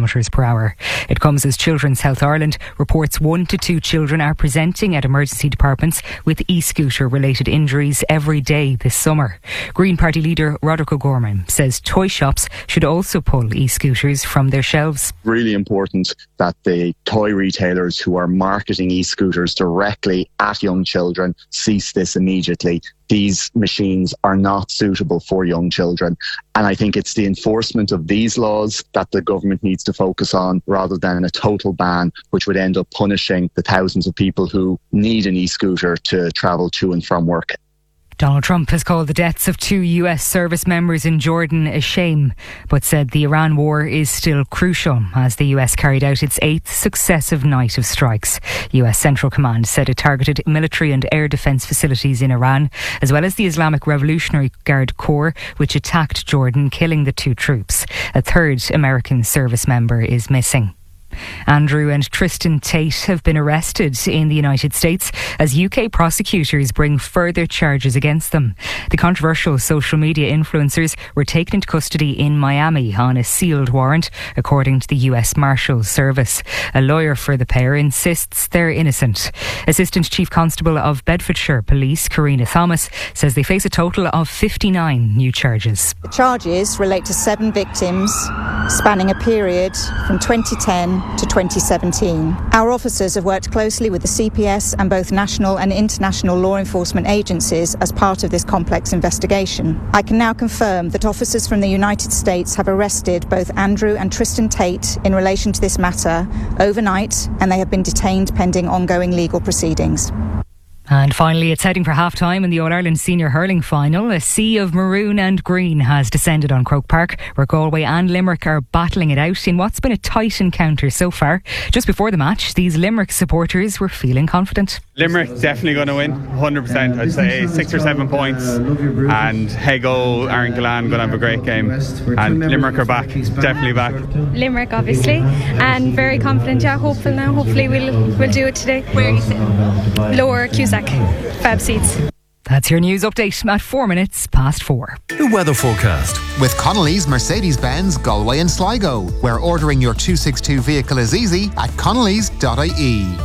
km/h. It comes as Children's Health Ireland reports 1 to 2 children are presenting at emergency departments with e-scooter related injuries every day this summer. Green Party leader Roderick O'Gorman says toy shops should also pull e-scooters from their shelves. Really important that the toy retailers who are marketing e-scooters directly at young children cease this immediately. These machines are not suitable for young children. And I think it's the enforcement of these laws that the government needs to focus on rather than a total ban, which would end up punishing the thousands of people who need an e-scooter to travel to and from work. Donald Trump has called the deaths of 2 US service members in Jordan a shame, but said the Iran war is still crucial as the US carried out its 8th successive night of strikes. US Central Command said it targeted military and air defence facilities in Iran, as well as the Islamic Revolutionary Guard Corps, which attacked Jordan, killing the 2 troops. A 3rd American service member is missing. Andrew and Tristan Tate have been arrested in the United States as UK prosecutors bring further charges against them. The controversial social media influencers were taken into custody in Miami on a sealed warrant, according to the US Marshals Service. A lawyer for the pair insists they're innocent. Assistant Chief Constable of Bedfordshire Police, Karina Thomas, says they face a total of 59 new charges. The charges relate to 7 victims spanning a period from 2010 to 2017. Our officers have worked closely with the CPS and both national and international law enforcement agencies as part of this complex investigation. I can now confirm that officers from the United States have arrested both Andrew and Tristan Tate in relation to this matter overnight, and they have been detained pending ongoing legal proceedings. And finally, it's heading for half-time in the All-Ireland Senior Hurling Final. A sea of maroon and green has descended on Croke Park, where Galway and Limerick are battling it out in what's been a tight encounter so far. Just before the match, these Limerick supporters were feeling confident. Limerick definitely going to win, 100%. I'd say 6 or 7 points. And Hego, Aaron Gillan going to have a great game. And Limerick are back, definitely back. Limerick, obviously, and very confident. Yeah, hopeful now. Hopefully we'll do it today. Where are you sitting? Lower Cusack. Fab seats. That's your news update at 4 minutes past 4. The weather forecast with Connolly's Mercedes-Benz Galway and Sligo, where ordering your 262 vehicle is easy at connellys.ie.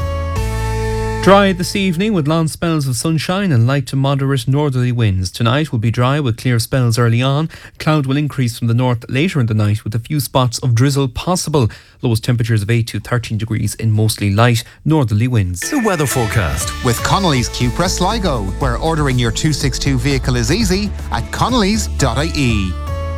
Dry this evening with long spells of sunshine and light to moderate northerly winds. Tonight will be dry with clear spells early on. Cloud will increase from the north later in the night with a few spots of drizzle possible. Lowest temperatures of 8 to 13 degrees in mostly light northerly winds. The weather forecast with Connolly's Cupra Sligo, where ordering your 262 vehicle is easy at connellys.ie.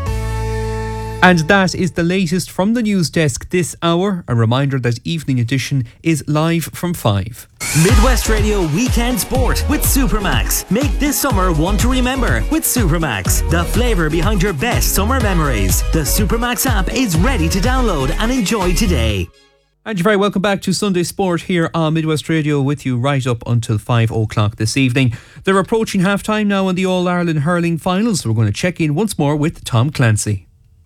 And that is the latest from the news desk this hour. A reminder that Evening Edition is live from 5. Midwest Radio Weekend Sport with Supermax. Make this summer one to remember with Supermax, the flavour behind your best summer memories. The Supermax app is ready to download and enjoy today. And you're very welcome back to Sunday Sport here on Midwest Radio with you right up until 5 o'clock this evening. They're approaching half-time now in the All-Ireland Hurling Finals. So we're going to check in once more with Tom Clancy.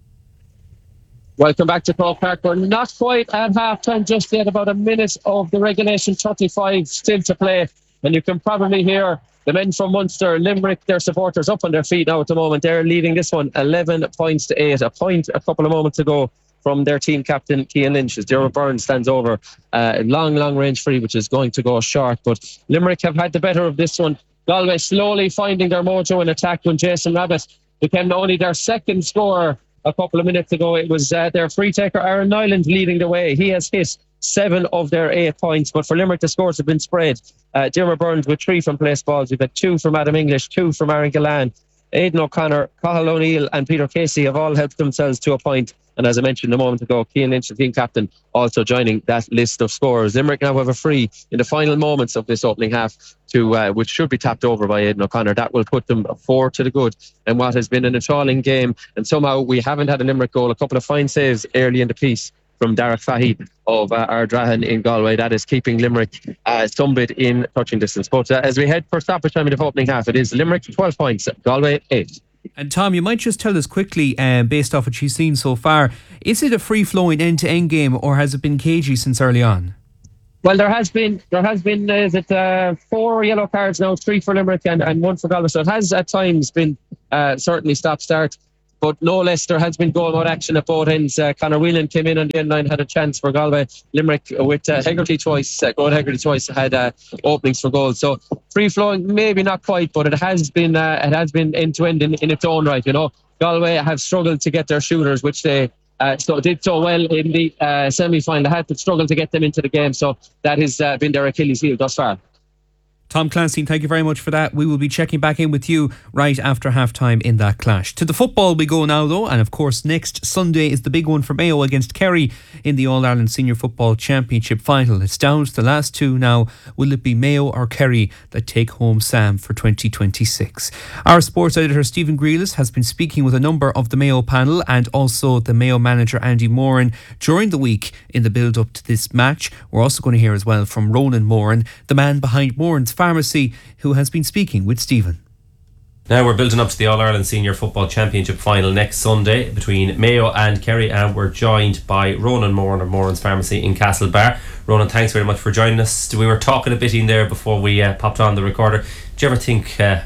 Welcome back to Croke Park. We're not quite at half-time just yet, about a minute of the regulation 35 still to play. And you can probably hear the men from Munster, Limerick, their supporters up on their feet now at the moment. They're leading this one 11 points to 8. A point a couple of moments ago from their team captain, Cian Lynch, as Dermot Byrne stands over a long range free, which is going to go short. But Limerick have had the better of this one. Galway slowly finding their mojo in attack when Jason Rabbit became only their second scorer a couple of minutes ago. It was their free taker Aaron Nyland leading the way. He has hit 7 of their 8 points, but for Limerick the scores have been spread. Dermot Burns with 3 from place balls. We've had 2 from Adam English, 2 from Aaron Gillan. Aidan O'Connor, Cathal O'Neill and Peter Casey have all helped themselves to a point. And as I mentioned a moment ago, Cian Lynch, the team captain, also joining that list of scorers. Limerick now have a free in the final moments of this opening half, to which should be tapped over by Aidan O'Connor. That will put them 4 to the good in what has been an enthralling game. And somehow we haven't had a Limerick goal. A couple of fine saves early in the piece from Darragh Fahy of Ardrahan in Galway. That is keeping Limerick some bit in touching distance. But as we head for stoppage time in the opening half, it is Limerick 12 points, Galway 8. And Tom, you might just tell us quickly, based off what you've seen so far, is it a free-flowing end-to-end game, or has it been cagey since early on? Well, there has been 4 yellow cards now, 3 for Limerick and 1 for Galway. So it has at times been certainly stop-start. But no less, there has been goal mode action at both ends. Conor Whelan came in on the end line, had a chance for Galway. Limerick with Hegarty twice, had openings for goals. So free flowing, maybe not quite, but it has been end to end in its own right. Galway have struggled to get their shooters, which they did so well in the semi-final. They had to struggle to get them into the game, so that has been their Achilles heel thus far. Tom Clancy, thank you very much for that. We will be checking back in with you right after half-time in that clash. To the football we go now, though, and of course next Sunday is the big one for Mayo against Kerry in the All-Ireland Senior Football Championship final. It's down to the last two now. Will it be Mayo or Kerry that take home Sam for 2026? Our sports editor Stephen Grealis has been speaking with a number of the Mayo panel and also the Mayo manager Andy Moran during the week in the build-up to this match. We're also going to hear as well from Ronan Moran, the man behind Moran's Pharmacy, who has been speaking with Stephen. Now we're building up to the All-Ireland Senior Football Championship final next Sunday between Mayo and Kerry, and we're joined by Ronan Moran of Moran's Pharmacy in Castlebar. Ronan, thanks very much for joining us. We were talking a bit in there before we popped on the recorder. Do you ever think,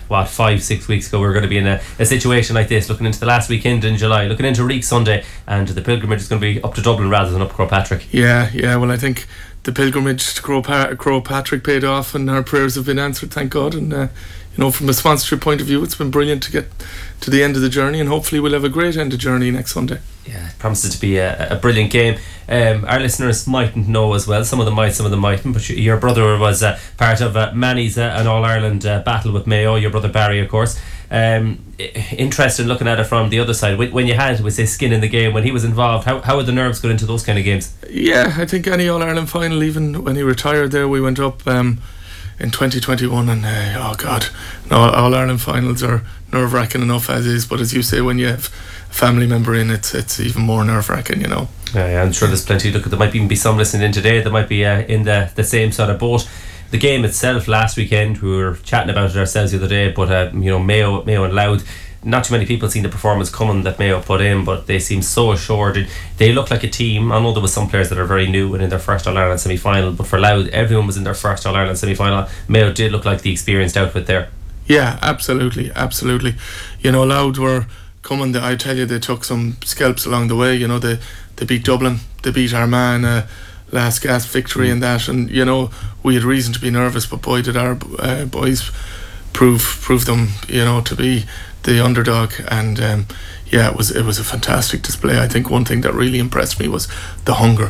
5-6 weeks ago, we were going to be in a situation like this, looking into the last weekend in July, looking into Reek Sunday, and the pilgrimage is going to be up to Dublin rather than up Croagh Patrick? Yeah, well, I think the pilgrimage to Croagh Patrick paid off, and our prayers have been answered, thank God. And from a sponsorship point of view, it's been brilliant to get to the end of the journey, and hopefully we'll have a great end of journey next Sunday. Yeah, it promises to be a brilliant game. Our listeners mightn't know as well, some of them might, some of them mightn't, but your brother was part of Manny's an All-Ireland battle with Mayo, your brother Barry, of course. Interested looking at it from the other side, when you had, we say, skin in the game, when he was involved, how would the nerves go into those kind of games? Yeah, I think any All-Ireland final, even when he retired there, we went up in 2021, and All-Ireland finals are nerve-wracking enough as is, but as you say, when you have a family member in, it's even more nerve-wracking, Yeah, I'm sure there's plenty. Look, there might even be some listening in today that might be in the same sort of boat. The game itself last weekend, we were chatting about it ourselves the other day, but Mayo and Louth, not too many people seen the performance coming that Mayo put in, but they seem so assured. They look like a team. I know there was some players that are very new and in their first All-Ireland semi-final, but for Louth, everyone was in their first All-Ireland semi-final. Mayo did look like the experienced outfit there. Yeah, absolutely. Louth were coming, I tell you, they took some scalps along the way. They beat Dublin, they beat Armagh, last gasp victory in that, and we had reason to be nervous, but boy did our boys prove them to be the underdog, and it was a fantastic display. I think one thing that really impressed me was the hunger.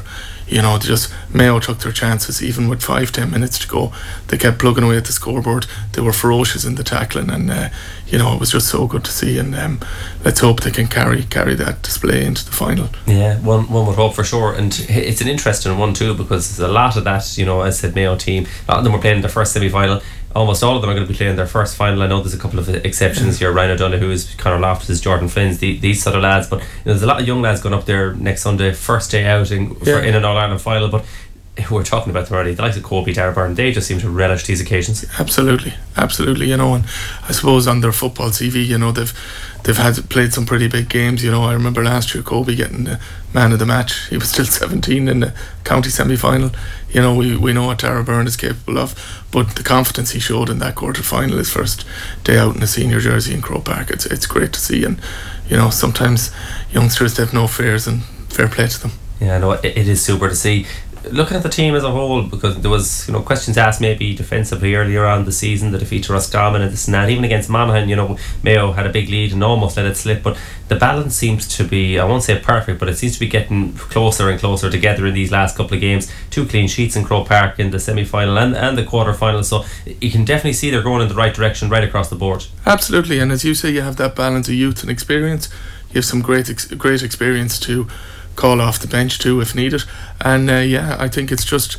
Mayo took their chances even with 5-10 minutes to go. They kept plugging away at the scoreboard. They were ferocious in the tackling, and it was just so good to see, and let's hope they can carry that display into the final. Yeah, one would hope for sure, and it's an interesting one too, because a lot of that, as I said, Mayo team, a lot of them were playing their first semi-final. Almost all of them are going to be playing their first final. I know there's a couple of exceptions here, Ryan O'Donoghue, Conor Loftus, Jordan Flynn's, these sort of lads, but there's a lot of young lads going up there next Sunday, first day out in an All-Ireland final, but we're talking about them already, the likes of Kobe Darburn, they just seem to relish these occasions. Absolutely, and I suppose on their football CV, they've played some pretty big games. I remember last year Kobe getting the man of the match. He was still 17 in the county semi-final. We know what Tara Byrne is capable of, but the confidence he showed in that quarter-final, his first day out in a senior jersey in Croagh Park, it's great to see. And sometimes youngsters, they have no fears, and fair play to them. Yeah, no, it is super to see. Looking at the team as a whole, because there was questions asked maybe defensively earlier on the season, the defeat to Roscommon and this and that, even against Monaghan, Mayo had a big lead and almost let it slip, but the balance seems to be, I won't say perfect, but it seems to be getting closer and closer together in these last couple of games. 2 clean sheets in Croagh Park in the semi-final and the quarter-final, so you can definitely see they're going in the right direction right across the board. Absolutely, and as you say, you have that balance of youth and experience. You have some great experience to call off the bench too if needed, and I think it's just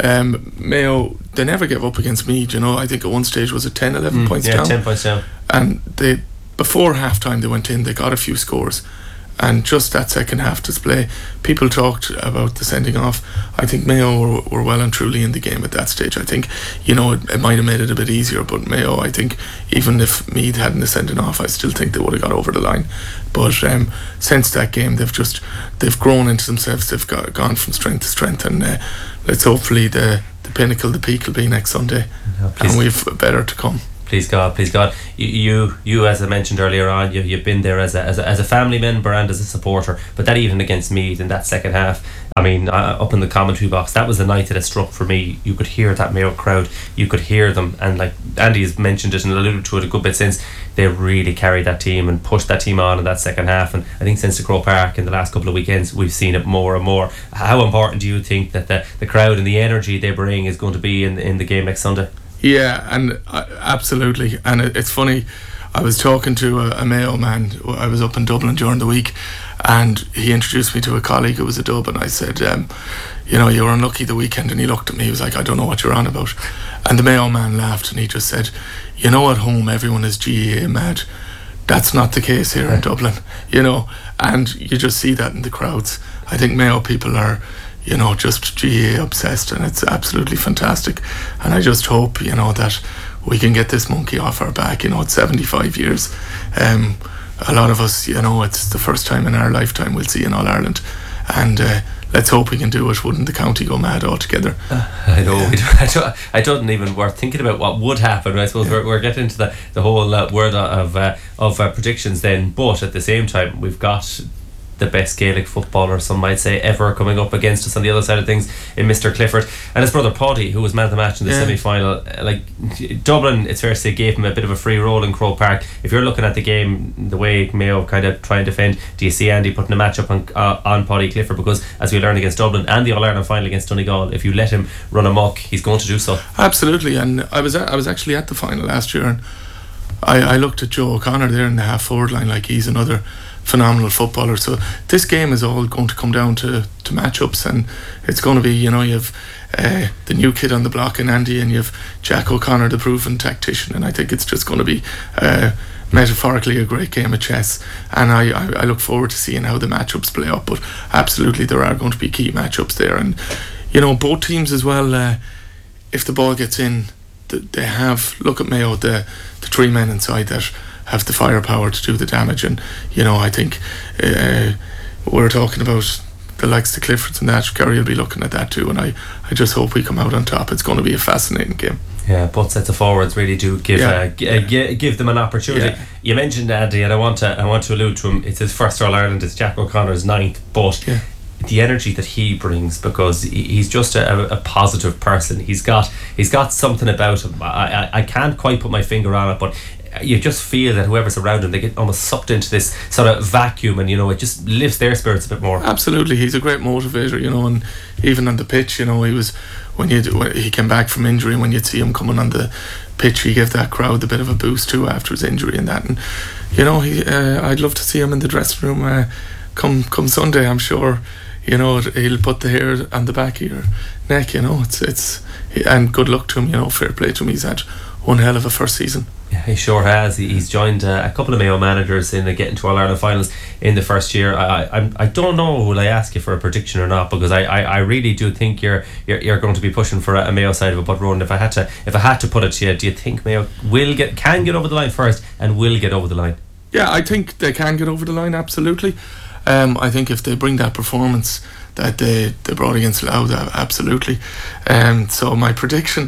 Mayo, they never gave up against Meath. I think at one stage was it 10-11 points down. 10 points down, and they, before half time, they went in, they got a few scores, and just that second half display, people talked about the sending off. I think Mayo were well and truly in the game at that stage. I think it might have made it a bit easier, but Mayo, I think even if Meath hadn't sending off, I still think they would have got over the line. But since that game, they've grown into themselves. They've gone from strength to strength, and let's hopefully the pinnacle, the peak will be next Sunday, and we've better to come. Please God. You as I mentioned earlier on, you've been there as a family member and as a supporter. But that evening against Meath in that second half, I mean, up in the commentary box, that was the night that it struck for me. You could hear that Mayo crowd. You could hear them, and like Andy has mentioned it and alluded to it a good bit since, they really carried that team and pushed that team on in that second half. And I think since the Croke Park in the last couple of weekends, we've seen it more and more. How important do you think that the crowd and the energy they bring is going to be in the game next Sunday? Yeah, and absolutely. And it's funny, I was talking to a Mayo man. I was up in Dublin during the week, and he introduced me to a colleague who was a Dub, and I said, you know, you were unlucky the weekend. And he looked at me, he was like, I don't know what you're on about. And the Mayo man laughed, and he just said, you know, at home everyone is GAA mad. That's not the case here in Dublin, you know, and you just see that in the crowds. I think Mayo people are, you know, just GAA obsessed, and it's absolutely fantastic. And I just hope, you know, that we can get this monkey off our back. You know, it's 75 years. A lot of us, you know, it's the first time in our lifetime we'll see an All-Ireland, and let's hope we can do it. Wouldn't the county go mad altogether? I know. I don't even worth thinking about what would happen. I suppose we're getting into the whole world of predictions then, but at the same time we've got the best Gaelic footballer, some might say, ever coming up against us on the other side of things in Mr. Clifford and his brother Paddy, who was man of the match in the semi-final. Like Dublin, it's fair to say, gave him a bit of a free roll in Croke Park. If you're looking at the game, the way Mayo kind of try and defend, do you see Andy putting a match up on Paddy Clifford? Because as we learned against Dublin and the All-Ireland final against Donegal, if you let him run amok, he's going to do so. Absolutely. And I was actually at the final last year, and I looked at Joe O'Connor there in the half forward line like he's another phenomenal footballer. So this game is all going to come down to matchups, and it's going to be, you know, you have the new kid on the block in Andy, and you have Jack O'Connor, the proven tactician, and I think it's just going to be metaphorically a great game of chess, and I look forward to seeing how the matchups play out. But absolutely there are going to be key matchups there, and you know, both teams as well, if the ball gets in, they have, look at Mayo, the three men inside that have the firepower to do the damage. And you know, I think we're talking about the likes of the Cliffords and that. Kerry will be looking at that too, and I just hope we come out on top. It's going to be a fascinating game. Yeah, both sets of forwards really do give them an opportunity. Yeah. You mentioned Andy, and I want to allude to him. It's his first All-Ireland. It's Jack O'Connor's 9th, but the energy that he brings, because he's just a positive person. He's got something about him. I can't quite put my finger on it, but you just feel that whoever's around him, they get almost sucked into this sort of vacuum, and you know, it just lifts their spirits a bit more. Absolutely, he's a great motivator, you know, and even on the pitch, you know, he was when he came back from injury, and when you'd see him coming on the pitch, he gave that crowd a bit of a boost too after his injury and that. And you know, I'd love to see him in the dressing room come Sunday. I'm sure, you know, he'll put the hair on the back of your neck, you know. It's and good luck to him, you know, fair play to him. He's had one hell of a first season. Yeah, he sure has. He's joined a couple of Mayo managers in getting to All-Ireland finals in the first year. I don't know, will I ask you for a prediction or not, because I really do think you're going to be pushing for a Mayo side of it. But Ronan, if I had to put it to you, do you think Mayo can get over the line first and will get over the line? Yeah, I think they can get over the line, absolutely. I think if they bring that performance that they brought against Louth, absolutely. So my prediction,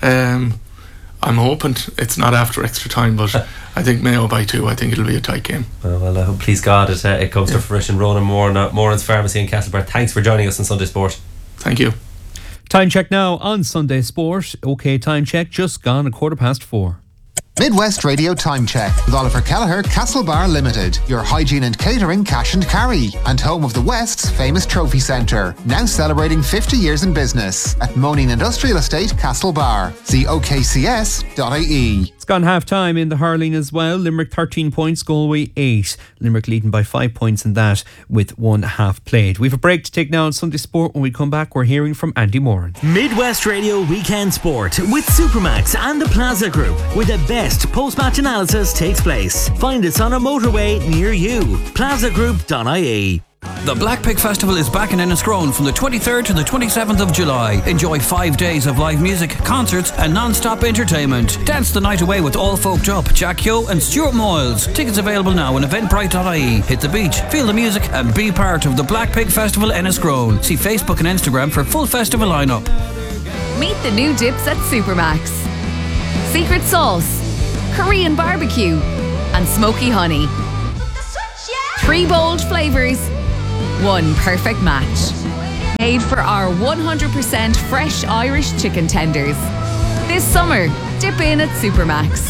I'm hoping it's not after extra time, but I think Mayo by 2. I think it'll be a tight game. Well, please God it comes to fruition. Ronan Moran's Pharmacy in Castlebar, thanks for joining us on Sunday Sport. Thank you. Time check now on Sunday Sport. OK, time check just gone 4:15. Midwest Radio Time Check with Oliver Kelleher, Castlebar Limited, your hygiene and catering cash and carry, and home of the West's famous trophy centre, now celebrating 50 years in business at Moaning Industrial Estate, Castlebar. See okcs.ie. It's gone half time in the hurling as well. Limerick 13 points, Galway 8. Limerick leading by 5 points in that with one half played. We've a break to take now on Sunday Sport. When we come back, we're hearing from Andy Moran. Midwest Radio Weekend Sport with Supermax and the Plaza Group, where the best post-match analysis takes place. Find us on a motorway near you. plazagroup.ie. The Black Pig Festival is back in Enniscrone from the 23rd to the 27th of July. Enjoy 5 days of live music, concerts and non-stop entertainment. Dance the night away with All Folked Up, Jack Yo and Stuart Moyles. Tickets available now on eventbrite.ie. Hit the beach, feel the music and be part of the Black Pig Festival Enniscrone. See Facebook and Instagram for full festival lineup. Meet the new dips at Supermax. Secret sauce, Korean barbecue, and smoky honey. 3 bold flavours, 1 perfect match. Made for our 100% fresh Irish chicken tenders. This summer, dip in at Supermax.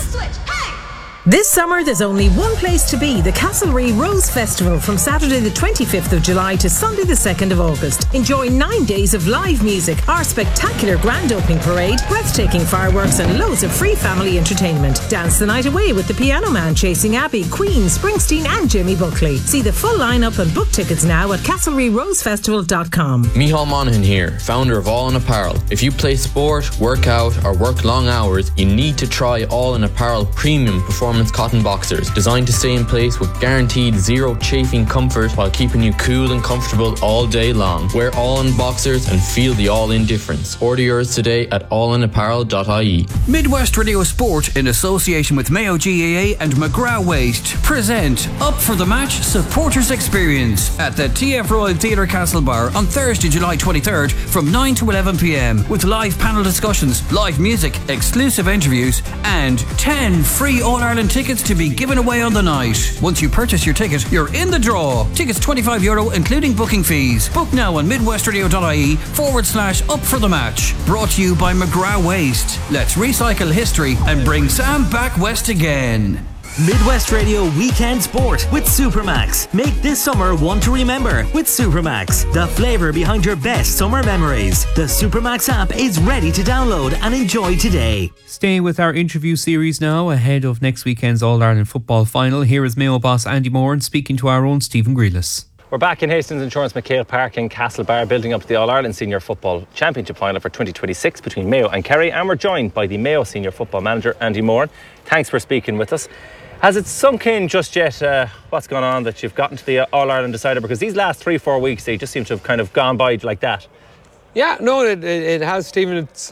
This summer, there's only one place to be, the Castlereagh Rose Festival, from Saturday the 25th of July to Sunday the 2nd of August. Enjoy 9 days of live music, our spectacular grand opening parade, breathtaking fireworks and loads of free family entertainment. Dance the night away with the Piano Man, Chasing Abbey, Queen, Springsteen and Jimmy Buckley. See the full lineup and book tickets now at castlereaghrosefestival.com. Micheál Monaghan here, founder of All In Apparel. If you play sport, work out or work long hours, you need to try All In Apparel premium performance cotton boxers, designed to stay in place with guaranteed zero chafing comfort while keeping you cool and comfortable all day long. Wear All In boxers and feel the All In difference. Order yours today at allinapparel.ie. Midwest Radio Sport, in association with Mayo GAA and McGrath Waste, present Up for the Match Supporters Experience at the TF Royal Theatre Castlebar on Thursday, July 23rd from 9 to 11 p.m. with live panel discussions, live music, exclusive interviews and 10 free All-Ireland tickets to be given away on the night. Once you purchase your ticket, you're in the draw. Tickets €25 including booking fees. Book now on midwestradio.ie/up for the match. Brought to you by McGrath Waste. Let's recycle history and bring Sam back west again. Midwest Radio Weekend Sport with Supermax. Make this summer one to remember with Supermax, the flavour behind your best summer memories. The Supermax app is ready to download and enjoy today. Staying with our interview series now ahead of next weekend's All-Ireland football final, here is Mayo boss Andy Moran speaking to our own Stephen Grealish. We're back in Hastings Insurance McHale Park in Castlebar, building up to the All-Ireland Senior Football Championship final for 2026 between Mayo and Kerry, and we're joined by the Mayo Senior Football Manager Andy Moran. Thanks for speaking with us. Has it sunk in just yet what's going on that you've gotten to the All-Ireland decider? Because these last 3-4 weeks, they just seem to have kind of gone by like that. Yeah, no, it has, Stephen. It's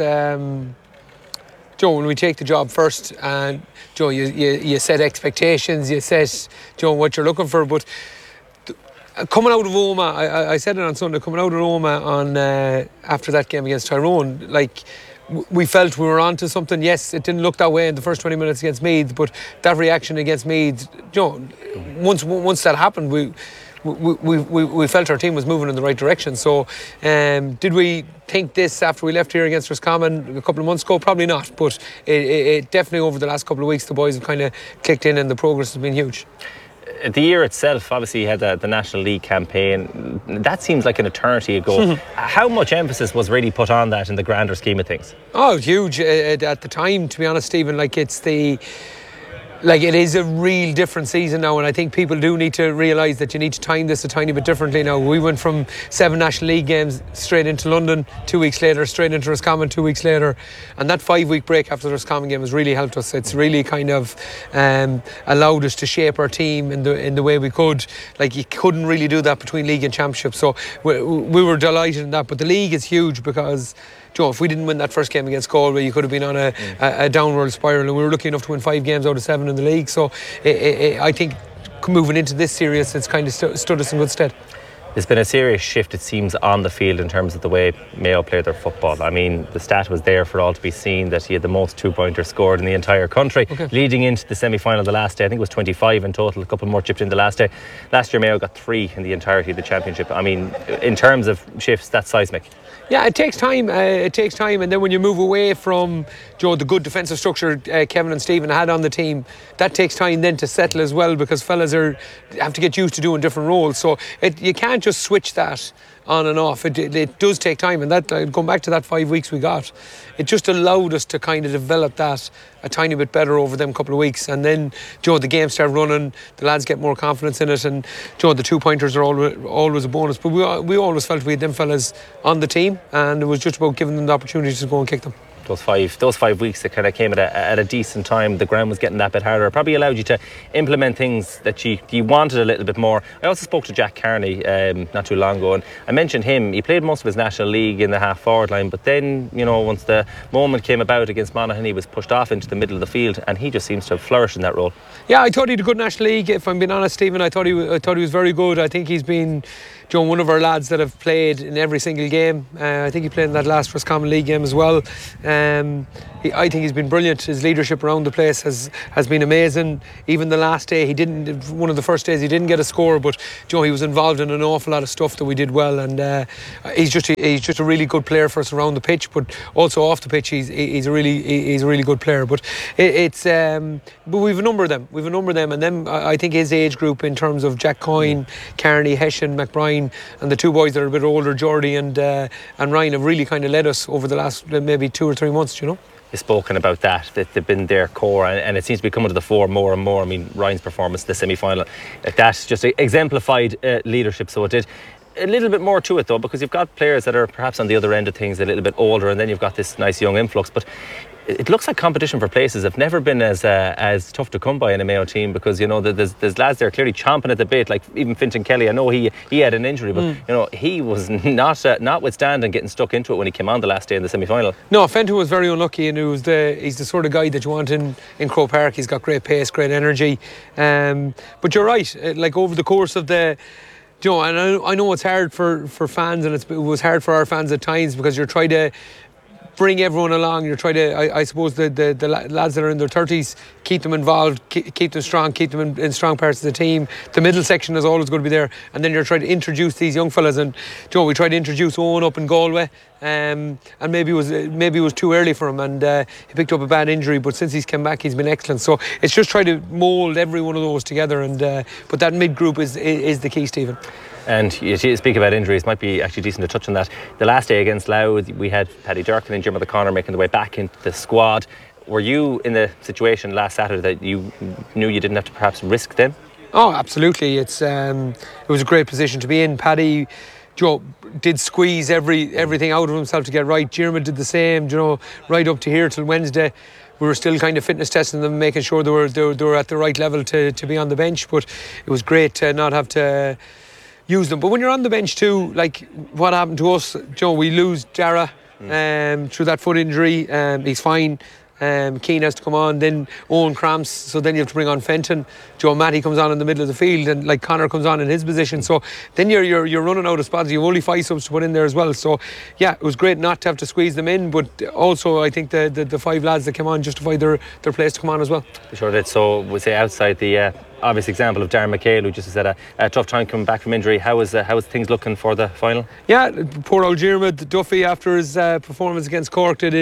Joe, when we take the job first, and Joe, you set expectations, you set, Joe, what you're looking for, but coming out of Roma, I said it on Sunday, coming out of Roma on after that game against Tyrone, like, we felt we were onto something. Yes, it didn't look that way in the first 20 minutes against Meath, but that reaction against Meath, you know, once that happened, we felt our team was moving in the right direction. So did we think this after we left here against Roscommon a couple of months ago? Probably not, but it definitely over the last couple of weeks the boys have kind of clicked in and the progress has been huge. The year itself, obviously you had the National League campaign. That seems like an eternity ago. How much emphasis was really put on that in the grander scheme of things? Oh, huge at the time, to be honest, Stephen. It is a real different season now, and I think people do need to realise that you need to time this a tiny bit differently now. We went from 7 National League games straight into London 2 weeks later, straight into Roscommon 2 weeks later, and that 5-week break after the Roscommon game has really helped us. It's really kind of allowed us to shape our team in the way we could. Like, you couldn't really do that between league and championship, so we were delighted in that. But the league is huge because, Joe, if we didn't win that first game against Galway, you could have been on a downward spiral, and we were lucky enough to win 5 games out of 7 in the league. So I think moving into this series, it's kind of stood us in good stead. There's been a serious shift, it seems, on the field in terms of the way Mayo play their football. I mean, the stat was there for all to be seen that he had the most 2-pointers scored in the entire country. Leading into the semi-final the last day, I think it was 25 in total, a couple more chipped in the last day. Last year Mayo got 3 in the entirety of the championship. I mean, in terms of shifts, that's seismic. Yeah, it takes time. And then when you move away from, Joe, the good defensive structure Kevin and Stephen had on the team, that takes time then to settle as well, because fellas have to get used to doing different roles. So you can't just switch that on and off. It does take time, and that, going back to that 5 weeks we got, it just allowed us to kind of develop that a tiny bit better over them couple of weeks. And then, Joe, the game started running, the lads get more confidence in it, and Joe, the 2-pointers are always a bonus. But we always felt we had them fellas on the team, and it was just about giving them the opportunity to go and kick them. Those five weeks that kind of came at a decent time. The ground was getting that bit harder. It probably allowed you to implement things that you wanted a little bit more. I also spoke to Jack Carney not too long ago, and I mentioned him. He played most of his National League in the half-forward line, but then, you know, once the moment came about against Monaghan, he was pushed off into the middle of the field, and he just seems to have flourished in that role. Yeah, I thought he had a good National League. If I'm being honest, Stephen, I thought he was very good. I think he's been, Joe, one of our lads that have played in every single game. I think he played in that last Roscommon League game as well. I think he's been brilliant. His leadership around the place has been amazing. Even the last day, one of the first days he didn't get a score, but he was involved in an awful lot of stuff that we did well, and he's just a really good player for us around the pitch, but also off the pitch he's a really good player. But but we've a number of them. And then I think his age group in terms of Jack Coyne, Kearney, Hessian, McBride, and the two boys that are a bit older, Geordie and Ryan, have really kind of led us over the last maybe 2 or 3 months. You've spoken about that they've been their core, and it seems to be coming to the fore more and more. I mean, Ryan's performance in the semi-final, that just exemplified leadership. So it did. A little bit more to it though, because you've got players that are perhaps on the other end of things, a little bit older, and then you've got this nice young influx. But it looks like competition for places have never been as tough to come by in a Mayo team, because there's lads there clearly chomping at the bit, like even Fintan Kelly. I know he had an injury, but he was notwithstanding getting stuck into it when he came on the last day in the semi-final. No, Fenton was very unlucky, and he's the sort of guy that you want in Croke Park. He's got great pace, great energy, but you're right, like over the course of the and I know it's hard for fans, and it was hard for our fans at times, because you're trying to bring everyone along. You're trying to, I suppose, the lads that are in their 30s, keep them involved, keep them strong, keep them in strong parts of the team. The middle section is always going to be there, and then you're trying to introduce these young fellas. And we tried to introduce Owen up in Galway, and maybe it was too early for him, and he picked up a bad injury. But since he's come back, he's been excellent. So it's just trying to mould every one of those together, and but that mid group is the key, Stephen. And you speak about injuries, might be actually decent to touch on that. The last day against Louth, we had Paddy Durkin and Jim O'Connor making their way back into the squad. Were you in the situation last Saturday that you knew you didn't have to perhaps risk them? Oh, absolutely. It was a great position to be in. Paddy did squeeze everything out of himself to get right. Jeremy did the same, right up to here till Wednesday. We were still kind of fitness testing them, making sure they were at the right level to be on the bench. But it was great to not have to use them. But when you're on the bench too, like what happened to us, we lose Dara through that foot injury. He's fine. Keane has to come on, then Owen cramps, so then you have to bring on Fenton. Matty comes on in the middle of the field, and like Connor comes on in his position. So then you're running out of spots. You've only 5 subs to put in there as well. So yeah, it was great not to have to squeeze them in, but also I think the 5 lads that came on justified their place to come on as well. Sure did. So we say outside the obvious example of Darren McHale, who just had a tough time coming back from injury. How is things looking for the final? Yeah, poor old Diarmuid Duffy, after his performance against Cork, hurt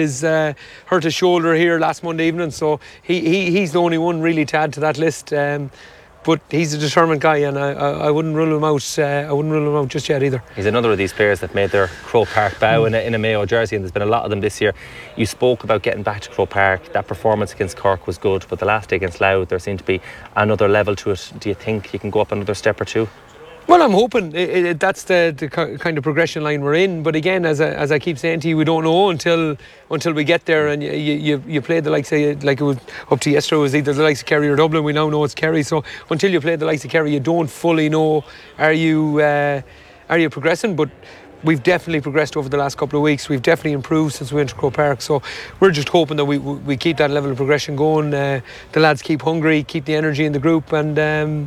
his shoulder here last Monday evening. So he's the only one really to add to that list. But he's a determined guy, and I wouldn't rule him out. I wouldn't rule him out just yet either. He's another of these players that made their Croke Park bow in a Mayo jersey, and there's been a lot of them this year. You spoke about getting back to Croke Park. That performance against Cork was good, but the last day against Louth, there seemed to be another level to it. Do you think you can go up another step or two? Well, I'm hoping that's the kind of progression line we're in. But again, as I keep saying to you, we don't know until we get there. And you play the likes of, like it was up to yesterday, it was either the likes of Kerry or Dublin. We now know it's Kerry. So until you play the likes of Kerry, you don't fully know are you progressing. But we've definitely progressed over the last couple of weeks. We've definitely improved since we went to Croke Park. So we're just hoping that we keep that level of progression going. The lads keep hungry, keep the energy in the group, and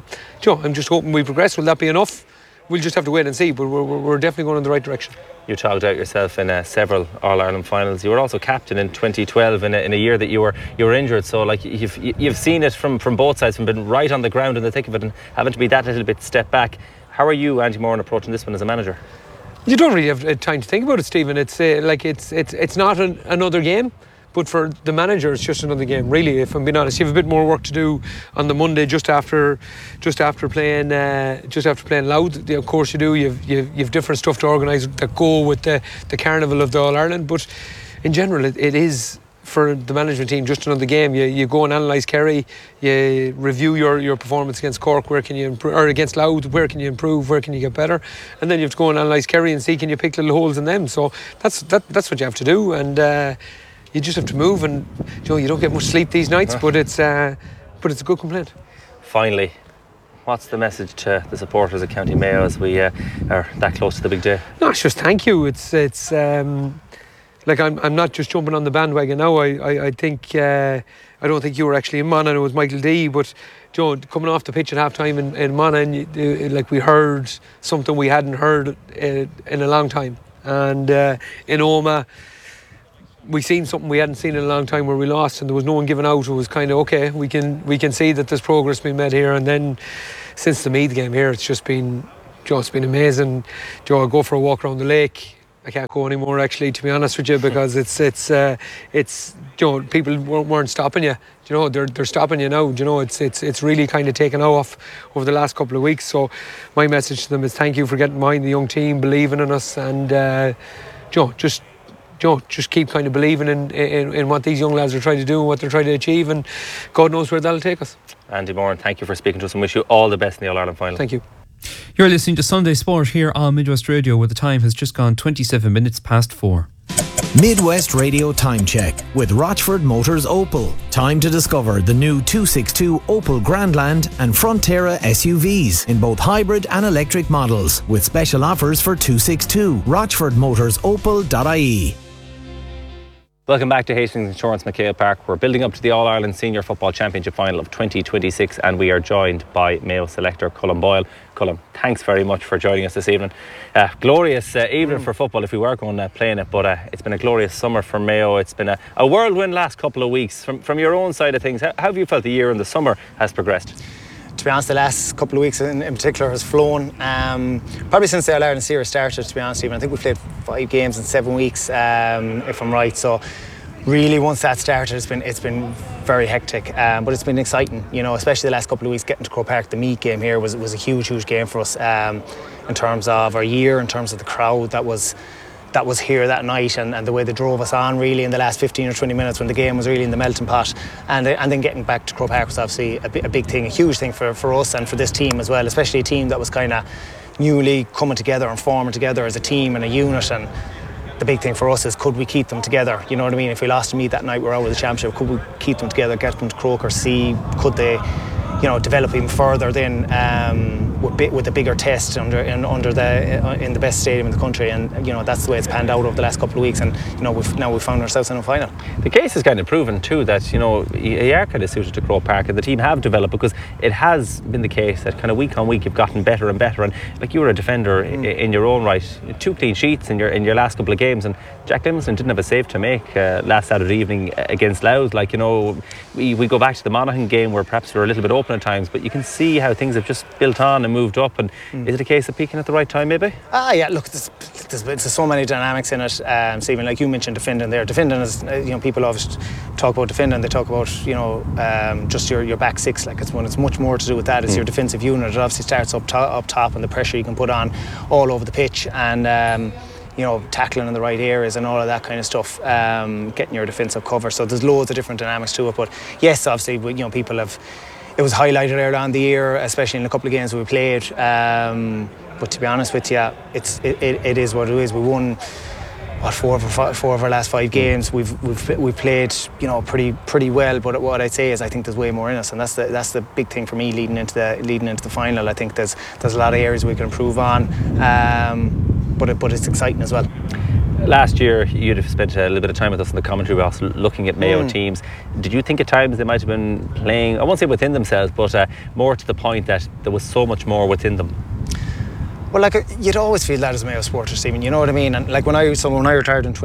I'm just hoping we progress. Will that be enough? We'll just have to wait and see, but we're definitely going in the right direction. You togged out yourself in several All-Ireland finals. You were also captain in 2012 in a year that you were injured. So like you've seen it from both sides, from being right on the ground in the thick of it and having to be that little bit step back. How are you, Andy Moran, approaching this one as a manager? You don't really have time to think about it, Stephen. It's not another game, but for the manager, it's just another game. Really, if I'm being honest, you have a bit more work to do on the Monday just after playing Louth. Of course, you do. You've different stuff to organise that go with the carnival of the All Ireland. But in general, it is, for the management team, just another game. You go and analyse Kerry, you review your performance against Cork, where can you improve, or against Louth, where can you improve, where can you get better, and then you have to go and analyse Kerry and see can you pick little holes in them. So that's what you have to do, and you just have to move. And you don't get much sleep these nights, but it's a good complaint. Finally, what's the message to the supporters of County Mayo as we are that close to the big day? No, it's just thank you. It's like I'm not just jumping on the bandwagon now. I think I don't think you were actually in Monaghan. It was Michael D. But coming off the pitch at half time in Monaghan, like we heard something we hadn't heard in a long time. And in Omagh, we seen something we hadn't seen in a long time where we lost and there was no one giving out. It was kind of okay, we can see that there's progress being made here. And then since the Meath game here, it's just been amazing. I go for a walk around the lake. I can't go anymore, actually, to be honest with you, because it's people weren't stopping you. They're stopping you now. It's really kind of taken off over the last couple of weeks. So my message to them is thank you for getting behind the young team, believing in us, and just keep kind of believing in what these young lads are trying to do and what they're trying to achieve, and God knows where that'll take us. Andy Moran, thank you for speaking to us and wish you all the best in the All-Ireland final. Thank you. You're listening to Sunday Sport here on Midwest Radio, where the time has just gone 27 minutes past 4. Midwest Radio Time Check with Rochford Motors Opel. Time to discover the new 262 Opel Grandland and Frontera SUVs in both hybrid and electric models, with special offers for 262. RochfordMotorsOpel.ie. Welcome back to Hastings Insurance McHale Park. We're building up to the All-Ireland Senior Football Championship Final of 2026, and we are joined by Mayo selector Colm Boyle. Colm, thanks very much for joining us this evening. Glorious evening for football if we were going playing it, but it's been a glorious summer for Mayo. It's been a whirlwind last couple of weeks. From your own side of things, how have you felt the year and the summer has progressed? To be honest, the last couple of weeks in particular has flown. Probably since the All-Ireland series started, to be honest, even I think we played 5 games in 7 weeks, if I'm right. So really, once that started, it's been very hectic, but it's been exciting. Especially the last couple of weeks, getting to Croke Park. The Meath game here was a huge game for us in terms of our year, in terms of the crowd that was here that night, and the way they drove us on really in the last 15 or 20 minutes when the game was really in the melting pot, and then getting back to Croke Park was obviously a big thing, a huge thing for us and for this team as well, especially a team that was kind of newly coming together and forming together as a team and a unit. And the big thing for us is, could we keep them together? You know what I mean? If we lost to Meath that night, we're out of the championship. Could we keep them together, get them to Croker, see could they develop even further then with a bigger test in the best stadium in the country, and that's the way it's panned out over the last couple of weeks, and we've found ourselves in a final. The case is kind of proven too that you are kind of suited to Croke Park, and the team have developed, because it has been the case that kind of week on week you've gotten better and better, and like you were a defender in your own right, 2 clean sheets in your last couple of games, and Jack Livingston didn't have a save to make last Saturday evening against Louth. We go back to the Monaghan game where perhaps we're a little bit open at times, but you can see how things have just built on and moved up. And is it a case of peaking at the right time, maybe? Yeah, look, there's so many dynamics in it, Stephen. Like you mentioned, defending there. Defending is, people always talk about defending. They talk about, just your back six. Like it's much more to do with that. It's your defensive unit. It obviously starts up top, and the pressure you can put on all over the pitch, and tackling in the right areas and all of that kind of stuff, getting your defensive cover. So there's loads of different dynamics to it. But yes, obviously, people have. It was highlighted earlier on the year, especially in a couple of games we played. But to be honest with you, it is what it is. We won four of our last 5 games. We've played pretty well. But what I'd say is I think there's way more in us, and that's the big thing for me leading into the final. I think there's a lot of areas we can improve on. But it's exciting as well. Last year you'd have spent a little bit of time with us in the commentary box looking at Mayo teams. Did you think at times they might have been playing, I won't say within themselves, but more to the point that there was so much more within them? Well, you'd always feel that as a Mayo supporter, Stephen, you know what I mean? And when I retired in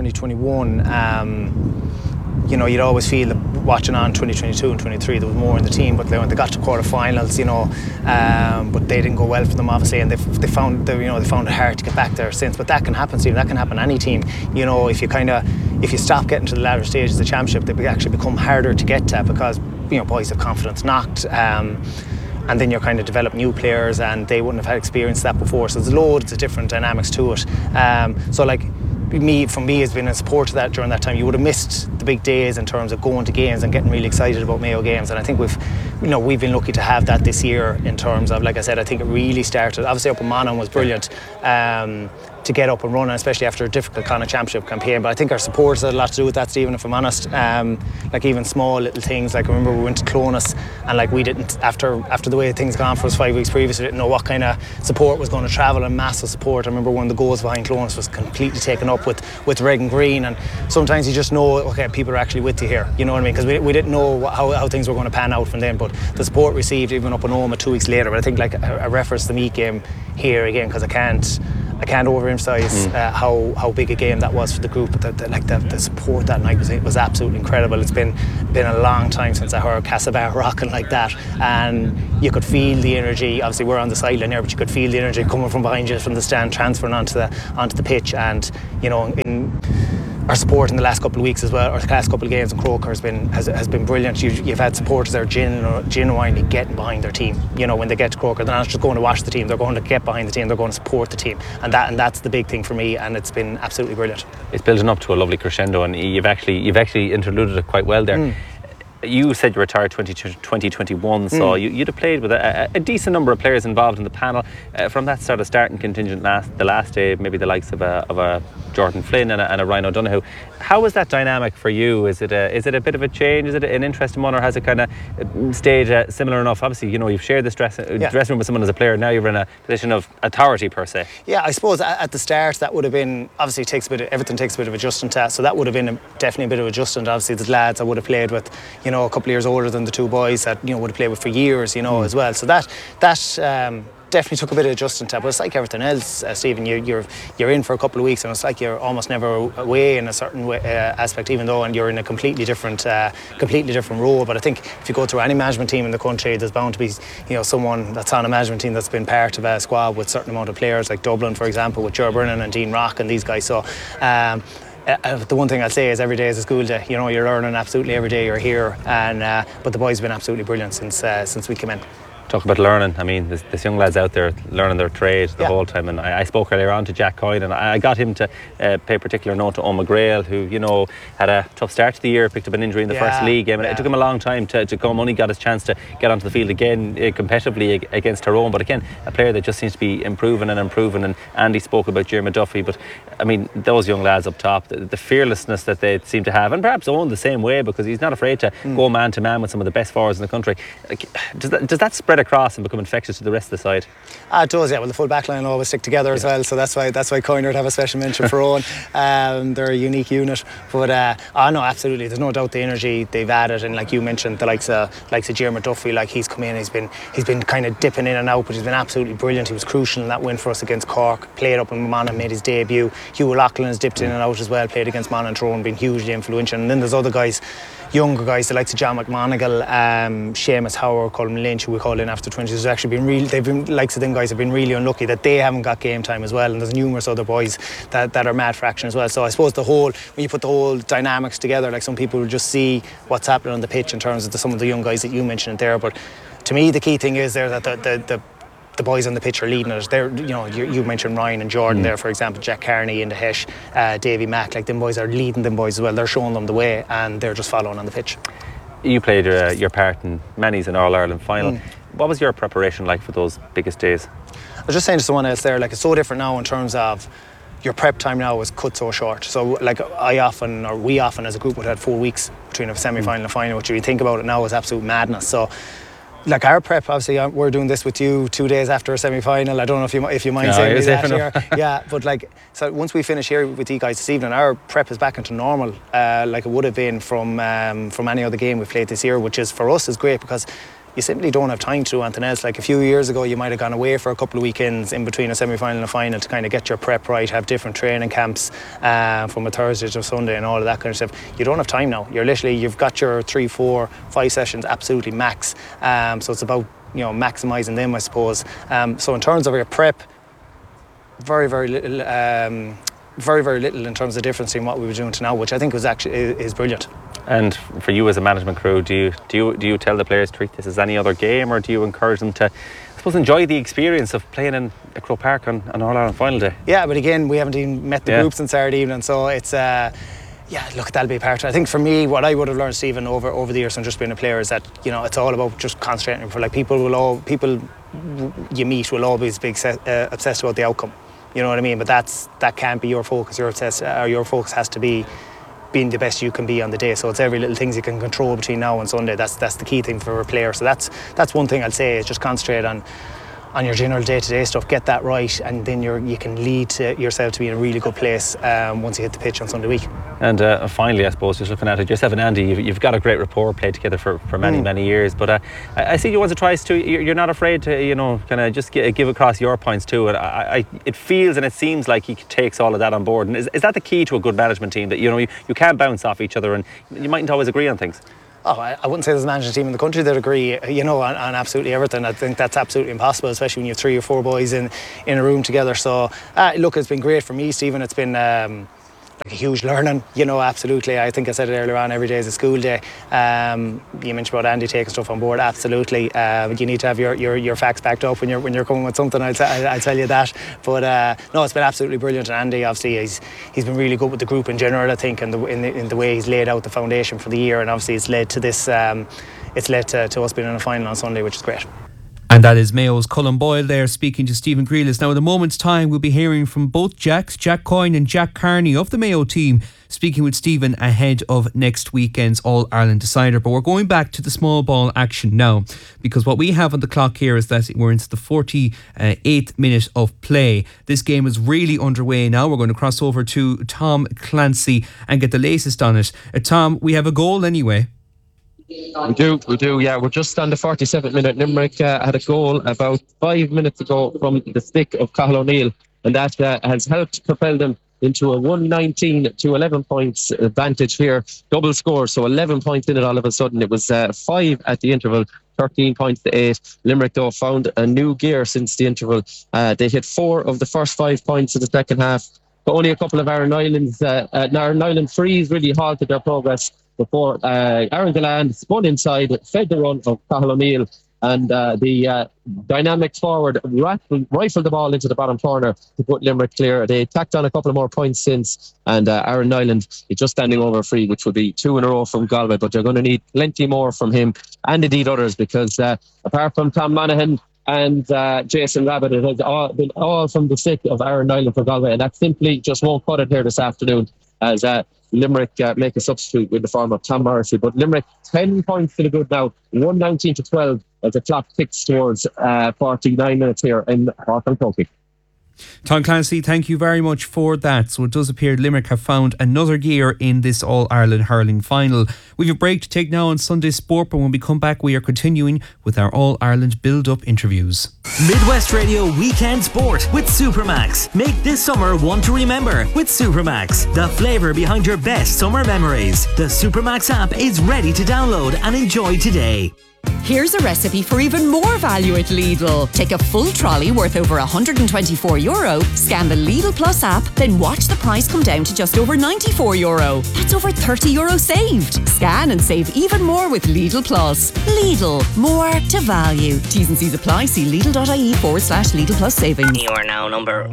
2021, you'd always feel that watching on 2022 and 23 there was more in the team, but when they got to quarter-finals, but they didn't go well for them obviously, and they found it hard to get back there since. But that can happen, Stephen. That can happen any team. If you stop getting to the latter stages of the championship, they actually become harder to get to, because boys have confidence knocked. And then you're kind of develop new players, and they wouldn't have had experienced that before. So there's loads of different dynamics to it. For me has been in support of that during that time. You would have missed the big days in terms of going to games and getting really excited about Mayo games, and I think we've been lucky to have that this year in terms of, like I said, I think it really started, obviously up in Monaghan was brilliant to get up and running, especially after a difficult kind of championship campaign, but I think our support had a lot to do with that, Stephen, if I'm honest. Even small little things, I remember we went to Clonus, and we didn't, after the way things gone for us 5 weeks previous, we didn't know what kind of support was going to travel, and massive support. I remember one of the goals behind Clonus was completely taken up with red and green, and sometimes you just know, okay, people are actually with you here, you know what I mean, because we didn't know how things were going to pan out from them, but the support received even up in Oma 2 weeks later. But I think I referenced the Meath game here again, because I can't I can't overemphasize how big a game that was for the group. But the support that night was absolutely incredible. It's been a long time since I heard Castlebar rocking like that, and you could feel the energy. Obviously, we're on the sideline there, but you could feel the energy coming from behind you, from the stand, transferring onto the pitch. And in our support in the last couple of weeks as well, or the last couple of games in Croker has been brilliant. You've had supporters that are genuinely getting behind their team. When they get to Croker, they're not just going to watch the team; they're going to get behind the team. They're going to support the team, and that's the big thing for me. And it's been absolutely brilliant. It's building up to a lovely crescendo, and you've actually interluded it quite well there. You said you retired 2021, so you'd have played with a decent number of players involved in the panel from that sort of starting contingent the last day, maybe the likes of a Jordan Flynn and a Ryan O'Donoghue. How was that dynamic for you? Is it a bit of a change? Is it an interesting one, or has it kind of stayed similar enough? Obviously, you've shared this dressing room with someone as a player. Now you're in a position of authority per se. Yeah, I suppose at the start that would have been, obviously everything takes a bit of adjusting to, so that would have been definitely a bit of adjustment. Obviously, the lads I would have played with, a couple of years older than the two boys that would have played with for years, as well. So that definitely took a bit of adjusting to, but it's like everything else, Stephen. You're in for a couple of weeks, and it's like you're almost never away in a certain aspect, even though and you're in a completely different role. But I think if you go through any management team in the country, there's bound to be someone that's on a management team that's been part of a squad with a certain amount of players, like Dublin, for example, with Ger Brennan and Dean Rock and these guys. So. The one thing I'd say is every day is a school day. You're learning absolutely every day you're here, and but the boys have been absolutely brilliant since we came in. Talk about learning. I mean, there's young lads out there learning their trade the whole time. And I spoke earlier on to Jack Coyne, and I got him to pay particular note to Eoin McGrail, who, had a tough start to the year, picked up an injury in the first league game. And it took him a long time to come. Only got his chance to get onto the field again competitively against Tyrone. But again, a player that just seems to be improving. And Andy spoke about Jeremy Duffy. But I mean, those young lads up top, the fearlessness that they seem to have, and perhaps Eoin the same way, because he's not afraid to go man to man with some of the best forwards in the country. Does that spread across and become infectious to the rest of the side? It does, yeah. Well, the full back line always stick together as well, so that's why Coyne would have a special mention for Eoin. They're a unique unit, but no, absolutely, there's no doubt the energy they've added, and like you mentioned, the likes of Jeremy Duffy, like he's come in, he's been kind of dipping in and out, but he's been absolutely brilliant. He was crucial in that win for us against Cork, played up in Monaghan, made his debut. Hugh O'Loughlin has dipped in and out as well, played against Monaghan and Tyrone, been hugely influential. And then there's other guys, younger guys, the likes of John McMonigal, Seamus Howard, Colin Lynch, who we called in after 20. There's actually been likes of them guys have been really unlucky that they haven't got game time as well, and there's numerous other boys that are mad for action as well. So I suppose when you put the whole dynamics together, like some people will just see what's happening on the pitch in terms of some of the young guys that you mentioned there, but to me the key thing is there that the boys on the pitch are leading it. You mentioned Ryan and Jordan there, for example, Jack Carney, Inda Hesh, Davy Mack, like them boys are leading them boys as well. They're showing them the way and they're just following on the pitch. You played your part in many's an All-Ireland final. What was your preparation like for those biggest days? I was just saying to someone else there, like it's so different now in terms of your prep time now is cut so short. So like we often as a group would have 4 weeks between a semi-final and a final, which if you think about it now is absolute madness. So like our prep, obviously we're doing this with you 2 days after a semi-final. I don't know if you mind saying that here. Yeah, but like, so once we finish here with you guys this evening, our prep is back into normal, like it would have been from any other game we've played this year, which is for us is great because you simply don't have time to do anything else. Like a few years ago you might have gone away for a couple of weekends in between a semi-final and a final to kind of get your prep right, have different training camps from a Thursday to Sunday and all of that kind of stuff. You don't have time now. You've got your 3, 4, 5 sessions absolutely max, so it's about maximising them, I suppose. So in terms of your prep, very, very little very, very little in terms of difference in what we were doing to now, which I think is brilliant. And for you as a management crew, do you tell the players to treat this as any other game, or do you encourage them to, I suppose, enjoy the experience of playing in Croke Park on All-Ireland final day? Yeah, but again, we haven't even met the groups on Saturday evening, so it's look, that'll be a part of it. I think for me, what I would have learned, Stephen, over the years from just being a player is that it's all about just concentrating. For like people you meet will always be obsessed about the outcome. You know what I mean? But that can't be your focus. Your focus has to be being the best you can be on the day. So it's every little things you can control between now and Sunday. That's the key thing for a player. So that's one thing I'll say is just concentrate on on your general day-to-day stuff, get that right, and then you can lead to yourself to be in a really good place once you hit the pitch on Sunday week. And finally, I suppose, just looking at it, yourself and Andy, you've got a great rapport, played together for many years. But I see you once or twice too. You're not afraid to, kind of just give across your points too. And it feels and it seems like he takes all of that on board. And is that the key to a good management team? That you can bounce off each other, and you mightn't always agree on things. Oh, I wouldn't say there's a management team in the country that agree, on absolutely everything. I think that's absolutely impossible, especially when you have 3 or 4 boys in a room together. So, look, it's been great for me, Stephen. It's been like a huge learning, absolutely. I think I said it earlier on, every day is a school day. You mentioned about Andy taking stuff on board, absolutely. You need to have your facts backed up when you're coming with something, I'll tell you that. But no, it's been absolutely brilliant. And Andy, obviously, he's been really good with the group in general, I think, and in the way he's laid out the foundation for the year. And obviously it's led to this, it's led to us being in a final on Sunday, which is great. And that is Mayo's Colin Boyle there speaking to Stephen Grealish. Now, in a moment's time, we'll be hearing from both Jacks, Jack Coyne and Jack Carney of the Mayo team, speaking with Stephen ahead of next weekend's All-Ireland decider. But we're going back to the small ball action now, because what we have on the clock here is that we're into the 48th minute of play. This game is really underway now. We're going to cross over to Tom Clancy and get the latest on it. Tom, we have a goal anyway. We do, yeah. We're just on the 47th minute. Limerick had a goal about 5 minutes ago from the stick of Cathal O'Neill, and that has helped propel them into a 119 to 11 points advantage here. Double score, so 11 points in it all of a sudden. It was 5 at the interval, 13 points to 8. Limerick, though, found a new gear since the interval. They hit 4 of the first 5 points in the second half. But only a couple of Aaron Nyland frees really halted their progress before Aaron Galland spun inside, fed the run of Cathal O'Neill, and the dynamic forward rifled the ball into the bottom corner to put Limerick clear. They tacked on a couple of more points since, and Aaron Nyland is just standing over a free, which would be 2 in a row from Galway, but they're going to need plenty more from him and indeed others, because apart from Tom Monaghan and Jason Rabbit, it has been all from the stick of Aaron Nyland for Galway, and that simply just won't cut it here this afternoon, as Limerick make a substitute with the form of Tom Morrissey. But Limerick 10 points to the good now, 119 to 12 as the clock ticks towards 49 minutes here in Cork. Tom Clancy, thank you very much for that. So it does appear Limerick have found another gear in this All-Ireland hurling final. We have a break to take now on Sunday Sport, but when we come back we are continuing with our All-Ireland build-up interviews. Midwest Radio Weekend Sport with Supermax. Make this summer one to remember with Supermax, the flavour behind your best summer memories. The Supermax app is ready to download and enjoy today. Here's a recipe for even more value at Lidl. Take a full trolley worth over €124, scan the Lidl Plus app, then watch the price come down to just over €94. That's over €30 saved. Scan and save even more with Lidl Plus. Lidl, more to value. T's and C's apply. See Lidl.ie/Lidl Plus savings. You are now number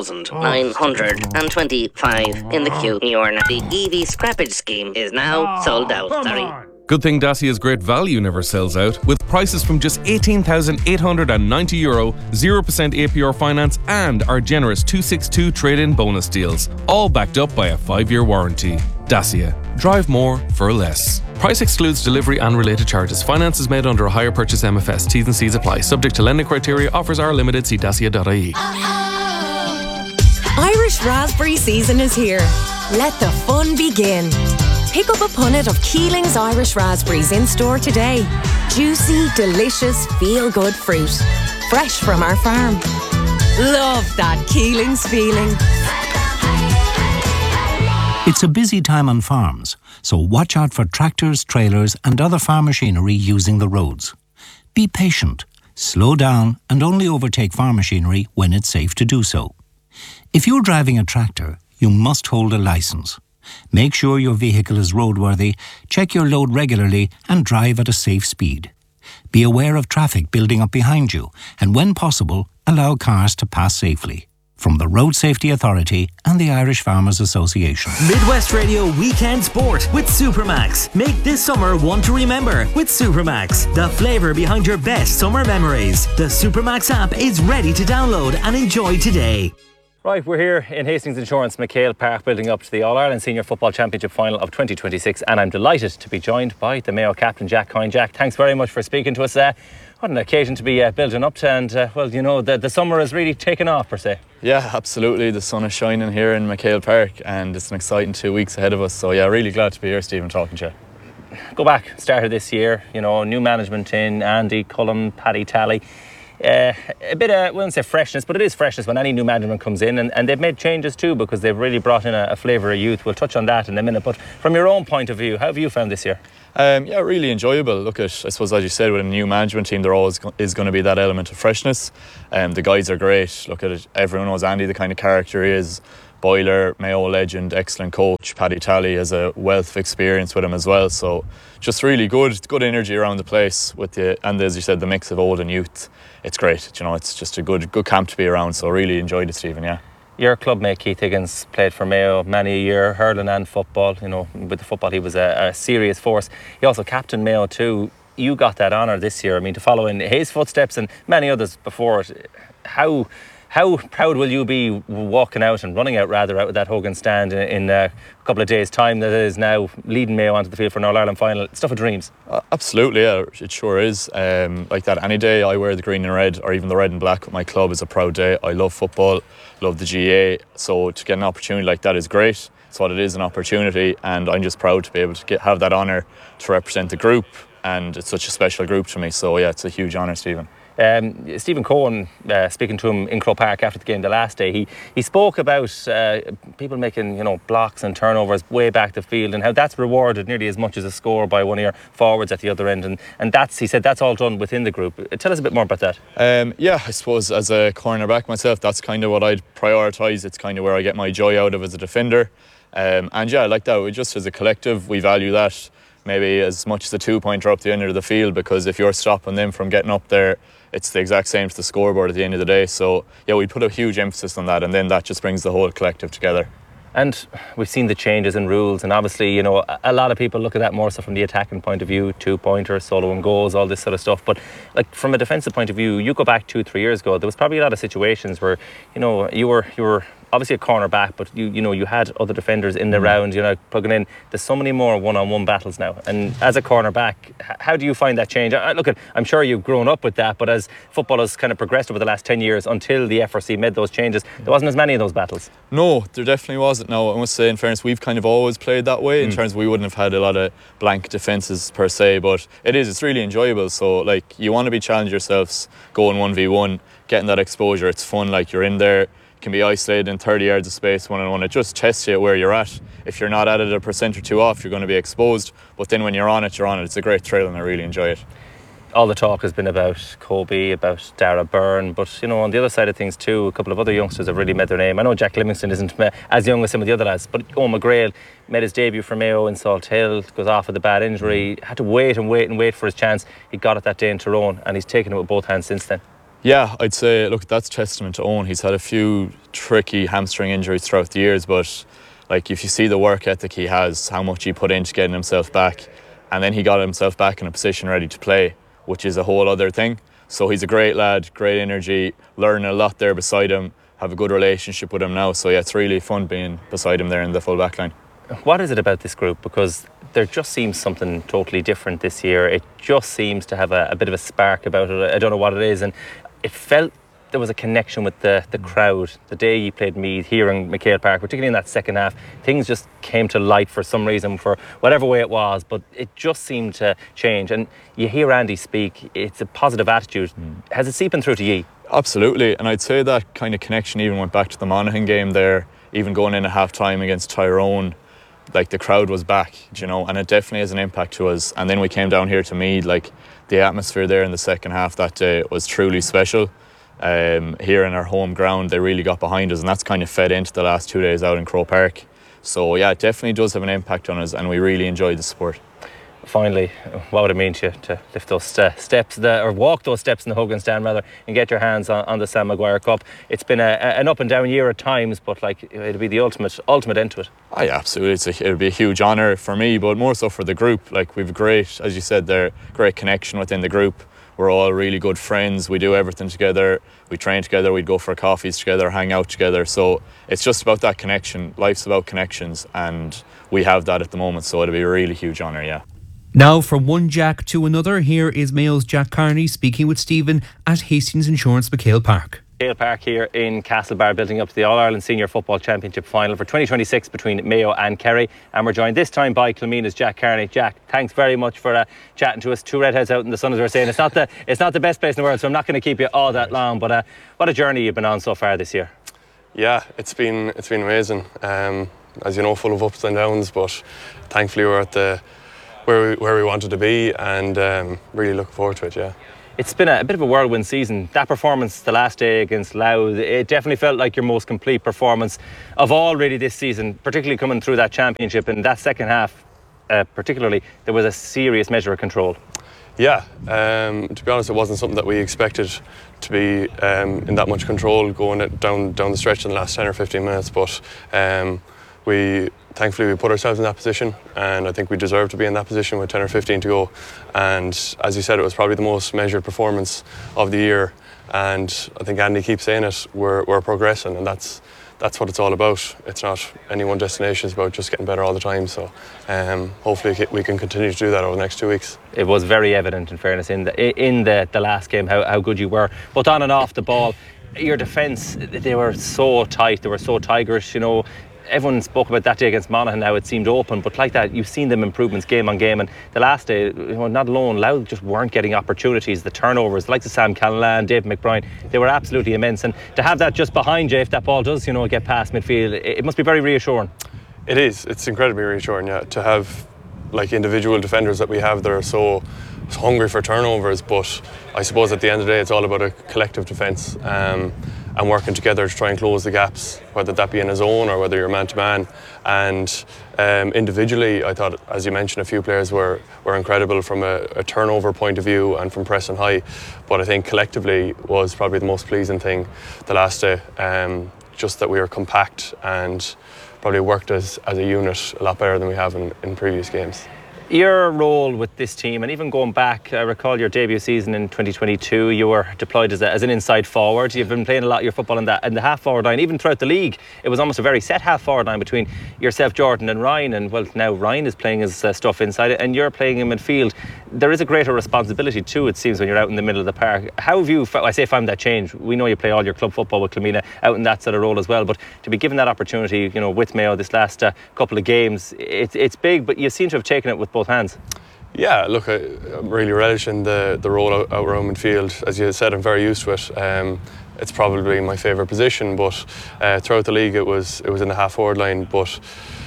1,925 in the queue. The EV scrappage scheme is now sold out. Sorry. Good thing Dacia's great value never sells out, with prices from just €18,890, 0% APR finance, and our generous 262 trade-in bonus deals, all backed up by a 5-year warranty. Dacia. Drive more for less. Price excludes delivery and related charges. Finance is made under a hire purchase MFS. T's and C's apply. Subject to lending criteria. Offers are limited. See dacia.ie. Irish raspberry season is here. Let the fun begin. Pick up a punnet of Keeling's Irish raspberries in store today. Juicy, delicious, feel-good fruit. Fresh from our farm. Love that Keeling's feeling. It's a busy time on farms, so watch out for tractors, trailers and other farm machinery using the roads. Be patient, slow down and only overtake farm machinery when it's safe to do so. If you're driving a tractor, you must hold a licence. Make sure your vehicle is roadworthy, check your load regularly and drive at a safe speed. Be aware of traffic building up behind you and when possible, allow cars to pass safely. From the Road Safety Authority and the Irish Farmers Association. Midwest Radio Weekend Sport with Supermax. Make this summer one to remember with Supermax, the flavour behind your best summer memories. The Supermax app is ready to download and enjoy today. Right, we're here in Hastings Insurance McHale Park, building up to the All-Ireland Senior Football Championship Final of 2026, and I'm delighted to be joined by the Mayo captain, Jack Coyne. Jack, thanks very much for speaking to us. What an occasion to be building up to, and well, you know, the summer has really taken off, per se. Yeah, absolutely. The sun is shining here in McHale Park, and it's an exciting 2 weeks ahead of us. So yeah, really glad to be here, Stephen, talking to you. Go back, started this year, you know, new management in, Andy Cullen, Paddy Talley. A bit of, I wouldn't say freshness, but it is freshness when any new management comes in, and they've made changes too, because they've really brought in a flavour of youth. We'll touch on that in a minute, but from your own point of view, how have you found this year? Yeah, really enjoyable. Look, I suppose, as you said, with a new management team, there always is going to be that element of freshness. The guys are great. Look at it, everyone knows Andy, the kind of character he is. Boiler, Mayo legend, excellent coach. Paddy Talley has a wealth of experience with him as well. So just really good energy around the place with and as you said, the mix of old and youth. It's great. You know, it's just a good camp to be around. So really enjoyed it, Stephen. Yeah. Your clubmate Keith Higgins played for Mayo many a year, hurling and football. You know, with the football he was a serious force. He also captained Mayo too. You got that honour this year. I mean, to follow in his footsteps and many others before it. How proud will you be walking out and running out rather out of that Hogan stand in a couple of days' time that is now leading Mayo onto the field for an All-Ireland final? Stuff of dreams. Absolutely, yeah, it sure is. Like that, any day I wear the green and red, or even the red and black with my club, is a proud day. I love football, love the GA, so to get an opportunity like that is great. It's what it is, an opportunity, and I'm just proud to be able to have that honour to represent the group, and it's such a special group to me. So yeah, it's a huge honour, Stephen. Stephen Cohen, speaking to him in Croke Park after the game the last day, he spoke about people making, you know, blocks and turnovers way back the field, and how that's rewarded nearly as much as a score by one of your forwards at the other end, and that's, he said, that's all done within the group. Tell us a bit more about that. Yeah, I suppose as a cornerback myself, that's kind of what I'd prioritise. It's kind of where I get my joy out of as a defender, and yeah, I like that. We just, as a collective, we value that maybe as much as a 2-pointer up the end of the field, because if you're stopping them from getting up there, it's the exact same to the scoreboard at the end of the day. So yeah, we put a huge emphasis on that, and then that just brings the whole collective together. And we've seen the changes in rules, and obviously, you know, a lot of people look at that more so from the attacking point of view, 2-pointers, solo and goals, all this sort of stuff. But like from a defensive point of view, you go back 2-3 years ago, there was probably a lot of situations where, you know, you were obviously a corner back, but you know, you had other defenders in the round, you know, plugging in. There's so many more one-on-one battles now, and as a corner back, how do you find that change? Look, I'm sure you've grown up with that, but as football has kind of progressed over the last 10 years until the FRC made those changes, there wasn't as many of those battles. No, there definitely wasn't. Now, I must say, in fairness, we've kind of always played that way, in terms of we wouldn't have had a lot of blank defences per se, but it's really enjoyable. So like, you want to be challenging yourselves, going 1v1, getting that exposure. It's fun. Like, you're in there, can be isolated in 30 yards of space one-on-one. It just tests you at where you're at. If you're not at it a percent or two off, you're going to be exposed, but then when you're on it, you're on it. It's a great thrill, and I really enjoy it. All the talk has been about Kobe, about Dara Byrne, but you know, on the other side of things too, a couple of other youngsters have really made their name. I know Jack Livingston isn't as young as some of the other lads, but Owen McGrail made his debut for Mayo in Salt Hill, goes off with a bad injury, had to wait for his chance. He got it that day in Tyrone, and he's taken it with both hands since then. Yeah, I'd say, look, that's testament to Owen. He's had a few tricky hamstring injuries throughout the years, but like, if you see the work ethic he has, how much he put into getting himself back, and then he got himself back in a position ready to play, which is a whole other thing. So he's a great lad, great energy, learning a lot there beside him, have a good relationship with him now. So yeah, it's really fun being beside him there in the full back line. What is it about this group? Because there just seems something totally different this year. It just seems to have a bit of a spark about it. I don't know what it is, and it felt there was a connection with the crowd. The day you played Meath here in McHale Park, particularly in that second half, things just came to light for some reason, for whatever way it was, but it just seemed to change. And you hear Andy speak, it's a positive attitude. Has it seeped through to ye? Absolutely, and I'd say that kind of connection even went back to the Monaghan game there, even going in at half-time against Tyrone. Like, the crowd was back, you know, and it definitely has an impact to us. And then we came down here to Meath, like, the atmosphere there in the second half that day was truly special. Here in our home ground, they really got behind us, and that's kind of fed into the last 2 days out in Croke Park. So yeah, it definitely does have an impact on us, and we really enjoy the sport. Finally, what would it mean to you to lift those steps, or walk those steps in the Hogan stand rather, and get your hands on the Sam Maguire Cup? It's been an up and down year at times, but like, it'll be the ultimate end to it. Oh, yeah, absolutely. It'll be a huge honour for me, but more so for the group. Like, we've great, as you said there, great connection within the group. we're all really good friends. We do everything together. We train together. We'd go for coffees together, hang out together. So it's just about that connection. Life's about connections, and we have that at the moment. So it'll be a really huge honour, yeah. Now, from one Jack to another, here is Mayo's Jack Carney speaking with Stephen at Hastings Insurance McHale Park. McHale Park here in Castlebar, building up to the All-Ireland Senior Football Championship final for 2026 between Mayo and Kerry. And we're joined this time by Kilmeena's Jack Carney. Jack, thanks very much for chatting to us. Two redheads out in the sun, as we're saying. It's not the best place in the world, so I'm not going to keep you all that long. But what a journey you've been on so far this year. Yeah, it's been amazing. As you know, full of ups and downs, but thankfully we're at where we wanted to be, and really looking forward to it, yeah. It's been a bit of a whirlwind season. That performance the last day against Louth, it definitely felt like your most complete performance of all really this season, particularly coming through that championship. And that second half, particularly, there was a serious measure of control. Yeah, to be honest, it wasn't something that we expected to be in that much control going down the stretch in the last 10 or 15 minutes, but thankfully we put ourselves in that position, and I think we deserve to be in that position with 10 or 15 to go. And as you said, it was probably the most measured performance of the year, and I think Andy keeps saying it, we're progressing, and that's what it's all about. It's not any one destination, it's about just getting better all the time. So hopefully we can continue to do that over the next 2 weeks. It was very evident, in fairness, in the last game how good you were, both on and off the ball. Your defence, they were so tight, they were so tigerish, you know. Everyone spoke about that day against Monaghan, how it seemed open, but like that, you've seen them improvements game on game. And the last day, not alone, Louth just weren't getting opportunities. The turnovers, like the Sam Callan, Dave McBride, they were absolutely immense. And to have that just behind you, if that ball does, get past midfield, it must be very reassuring. It is. It's incredibly reassuring, yeah, to have like individual defenders that we have that are so hungry for turnovers. But I suppose at the end of the day, it's all about a collective defence. And working together to try and close the gaps, whether that be in a zone or whether you're man-to-man. And individually, I thought, as you mentioned, a few players were incredible from a turnover point of view and from pressing high. But I think collectively was probably the most pleasing thing the last day. Just that we were compact and probably worked as a unit a lot better than we have in previous games. Your role with this team, and even going back, I recall your debut season in 2022, you were deployed as an inside forward. You've been playing a lot of your football in the half forward line. Even throughout the league, it was almost a very set half forward line between yourself, Jordan, and Ryan. And well, now Ryan is playing his stuff inside it, and you're playing in midfield. There is a greater responsibility too, it seems, when you're out in the middle of the park. How have you, found that change? We know you play all your club football with Kilmeena out in that sort of role as well, but to be given that opportunity, with Mayo this last couple of games, it's big, but you seem to have taken it with both hands. Yeah, look, I'm really relishing the role out around midfield. As you said, I'm very used to it. It's probably my favourite position, but throughout the league it was in the half forward line. But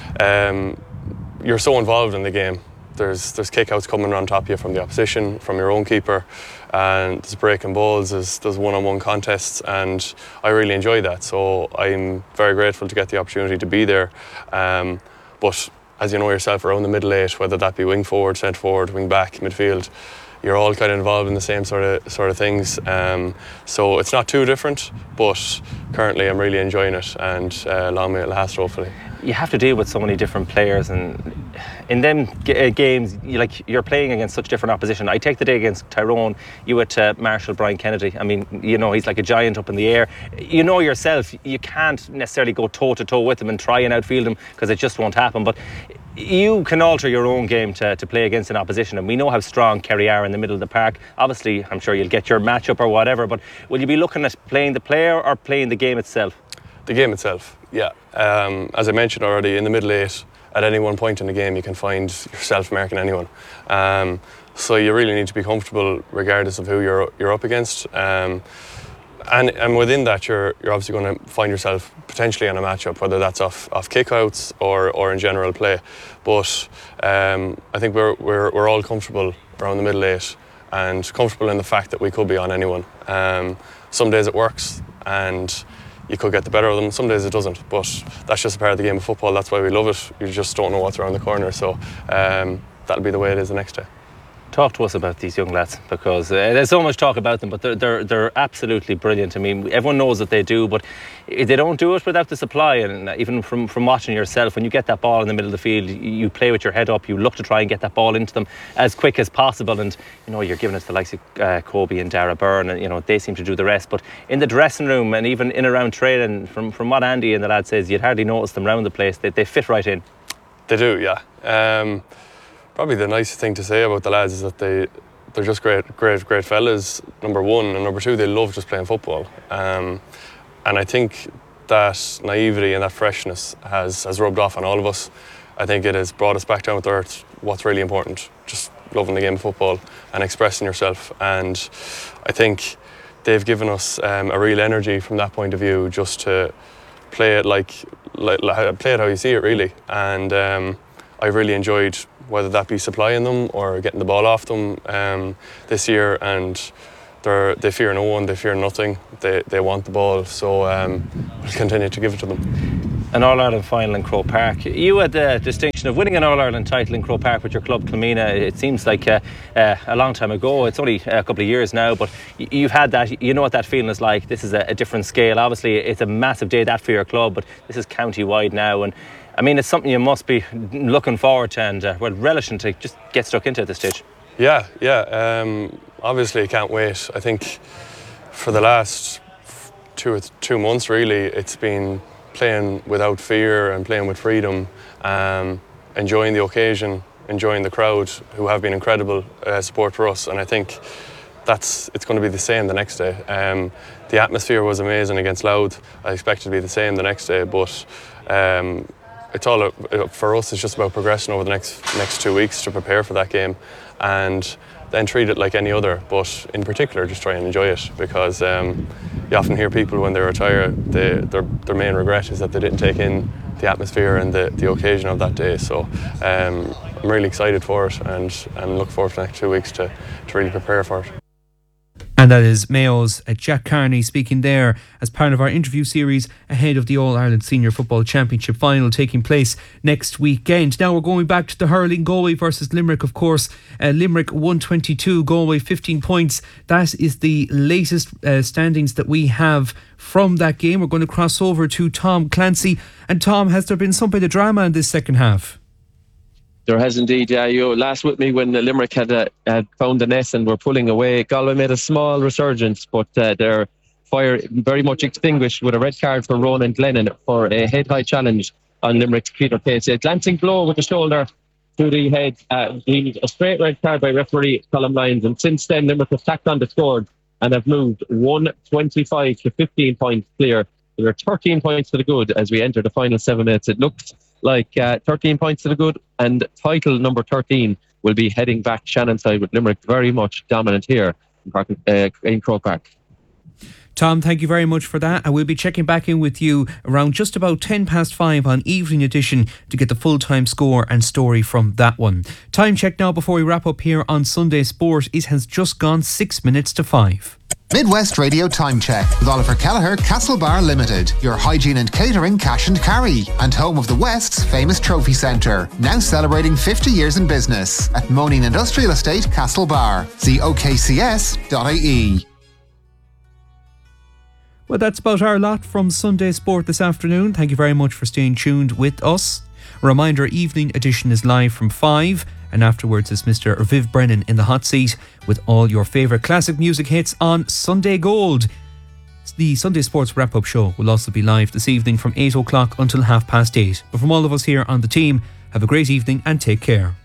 you're so involved in the game. There's kick-outs coming on top of you from the opposition, from your own keeper, and there's breaking balls, there's one-on-one contests, and I really enjoy that. So I'm very grateful to get the opportunity to be there. But as you know yourself, around the middle eight, whether that be wing forward, centre forward, wing back, midfield, you're all kind of involved in the same sort of things. So it's not too different, but currently I'm really enjoying it, and long may it last, hopefully. You have to deal with so many different players, and in them games, you're playing against such different opposition. I take the day against Tyrone, you at Marshall Brian Kennedy. I mean, he's like a giant up in the air. You know yourself, you can't necessarily go toe-to-toe with him and try and outfield him, because it just won't happen. But you can alter your own game to play against an opposition, and we know how strong Kerry are in the middle of the park. Obviously, I'm sure you'll get your matchup or whatever, but will you be looking at playing the player or playing the game itself? The game itself, yeah. As I mentioned already, in the middle eight, at any one point in the game, you can find yourself marking anyone. So you really need to be comfortable regardless of who you're up against. And within that, you're obviously going to find yourself potentially in a matchup, whether that's off kickouts or in general play. But I think we're all comfortable around the middle eight and comfortable in the fact that we could be on anyone. Some days it works and you could get the better of them. Some days it doesn't, but that's just a part of the game of football. That's why we love it. You just don't know what's around the corner, so that'll be the way it is the next day. Talk to us about these young lads, because there's so much talk about them, but they're absolutely brilliant. I mean, everyone knows that they do, but they don't do it without the supply. And even from watching yourself, when you get that ball in the middle of the field, you play with your head up. You look to try and get that ball into them as quick as possible. And you're giving it to the likes of Kobe and Dara Byrne, and they seem to do the rest. But in the dressing room and even in around training, from what Andy and the lad says, you'd hardly notice them around the place. They fit right in. They do, yeah. Probably the nicest thing to say about the lads is that they're just great fellas, number one, and number two, they love just playing football. And I think that naivety and that freshness has rubbed off on all of us. I think it has brought us back down to earth, what's really important, just loving the game of football and expressing yourself. And I think they've given us a real energy from that point of view, just to play it play it how you see it, really. And I've really enjoyed whether that be supplying them or getting the ball off them this year, and they fear no one, they fear nothing, they want the ball, so we'll continue to give it to them. An All-Ireland final in Croke Park. You had the distinction of winning an All-Ireland title in Croke Park with your club Kilmena. It seems like a long time ago. It's only a couple of years now, but you've had that. You know what that feeling is like. This is a different scale. Obviously, it's a massive day that for your club, but this is county-wide now, and I mean, it's something you must be looking forward to and relishing to just get stuck into at this stage. Yeah. Obviously, I can't wait. I think for the last 2 months, really, it's been playing without fear and playing with freedom, enjoying the occasion, enjoying the crowd, who have been incredible support for us. And I think it's going to be the same the next day. The atmosphere was amazing against Louth. I expect it to be the same the next day, but it's all for us. It's just about progressing over the next 2 weeks to prepare for that game, and then treat it like any other. But in particular, just try and enjoy it, because you often hear people when they retire, their main regret is that they didn't take in the atmosphere and the occasion of that day. So I'm really excited for it, and look forward to the next 2 weeks to really prepare for it. And that is Mayo's Jack Carney speaking there as part of our interview series ahead of the All-Ireland Senior Football Championship final taking place next weekend. Now we're going back to the hurling. Galway versus Limerick, of course. Limerick 122, Galway 15 points. That is the latest standings that we have from that game. We're going to cross over to Tom Clancy. And Tom, has there been some bit of drama in this second half? There has indeed, yeah. You last with me when Limerick had found the net and were pulling away. Galway made a small resurgence, but their fire very much extinguished with a red card for Ronan Glennon for a head-high challenge on Limerick's Peter Pace. A glancing blow with the shoulder to the head. A straight red card by referee Colm Lyons, and since then Limerick have tacked on the score and have moved 125 to 15 points clear. There are 13 points to the good as we enter the final 7 minutes. It looks like 13 points to the good, and title number 13 will be heading back Shannon side, with Limerick very much dominant here in Croke Park. Tom, thank you very much for that. And we'll be checking back in with you around just about 5:10 on Evening Edition to get the full-time score and story from that one. Time check now before we wrap up here on Sunday Sport. It has just gone 6 minutes to 5. Midwest Radio Time Check with Oliver Kelleher, Castlebar Limited, your hygiene and catering cash and carry, and home of the West's famous trophy centre, now celebrating 50 years in business at Moaning Industrial Estate, Castlebar. See okcs.ie. Well, that's about our lot from Sunday Sport this afternoon. Thank you very much for staying tuned with us. A reminder, Evening Edition is live from 5, and afterwards is Mr. Viv Brennan in the hot seat with all your favourite classic music hits on Sunday Gold. The Sunday Sports Wrap-Up Show will also be live this evening from 8 o'clock until 8:30. But from all of us here on the team, have a great evening and take care.